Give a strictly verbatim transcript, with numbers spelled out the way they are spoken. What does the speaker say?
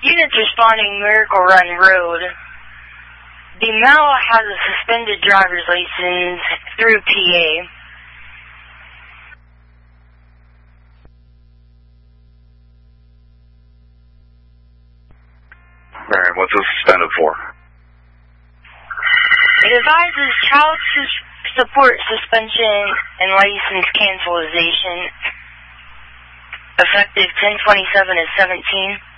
Units responding Miracle Run Road. The male has a suspended driver's license through P A. Alright, what's it suspended for? It advises child sus- support suspension and license cancellation effective ten twenty-seven of seventeen.